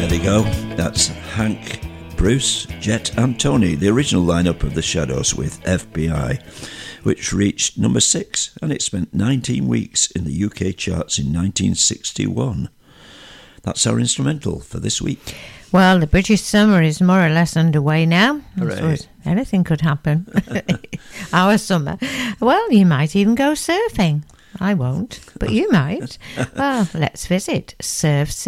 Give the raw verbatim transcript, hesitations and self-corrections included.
they go. That's Hank, Bruce, Jet and Tony, the original lineup of the Shadows with F B I, which reached number six, and it spent nineteen weeks in the U K charts in nineteen sixty-one. That's our instrumental for this week. Well, the British summer is more or less underway now. Hooray. I suppose anything could happen. Our summer. Well, you might even go surfing. I won't, but you might. Well, let's visit Surf City.